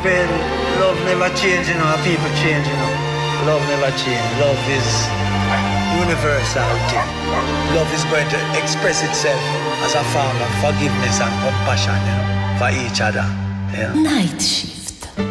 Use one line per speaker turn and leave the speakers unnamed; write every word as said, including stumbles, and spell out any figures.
Well, love never change, you know, people change, you know. Love never change. Love is universal thing. Love is going to express itself as a form of forgiveness and compassion, you know, for each other. Yeah.
Night Shift.